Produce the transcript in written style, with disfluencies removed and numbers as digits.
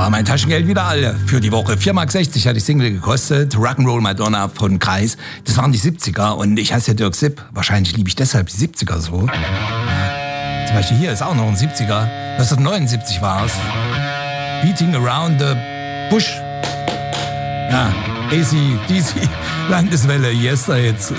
war mein Taschengeld wieder alle für die Woche. 4,60 Mark hat die Single gekostet. Rock'n'Roll Madonna von Kreis. Das waren die 70er und ich heiße ja Dirk Sipp. Wahrscheinlich liebe ich deshalb die 70er so. Ja. Zum Beispiel hier ist auch noch ein 70er. 1979 war es. Beating Around the Bush. Ja, AC/DC, Landeswelle, Yes, da jetzt.